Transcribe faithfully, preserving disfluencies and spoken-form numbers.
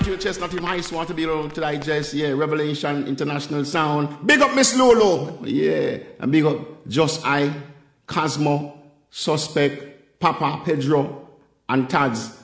Chestnut Team Ice want to be around to digest, yeah, Revelation International Sound. Big up Miss Lolo, yeah, and big up Just I, Cosmo, Suspect, Papa, Pedro, and Tads.